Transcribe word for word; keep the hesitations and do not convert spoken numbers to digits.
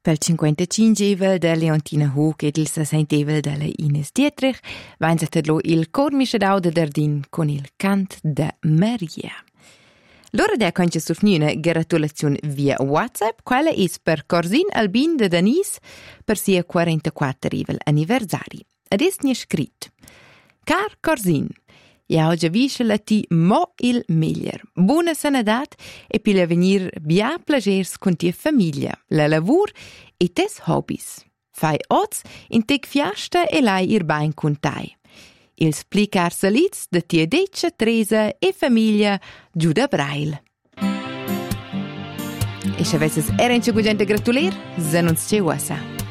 Pel cinquantacinquevel da Leontina Hug ed il sessentevel dalla Ines Dietrich vain lo il cor mischedau de Dardin con il cant de Maria. L'ora da conce sufnuna gratulazione via WhatsApp, quella is per Corzin Albin de Danis per sia quarantaquattrivel anniversari. Ed es ni scrit: Car Corzin, ja oggi visce la ti mo il meglier. Buona sanadat e per l'avenir bia plagers con tia famiglia, la lavur e tes hobbies. Fai oz in tec fiasta e lai ir bain con tai. Ils plicar salits de tia Deccia, Teresa e famiglia Giuda Brail. E se avesses era in ciò gente gratulir, se non c'è wasa.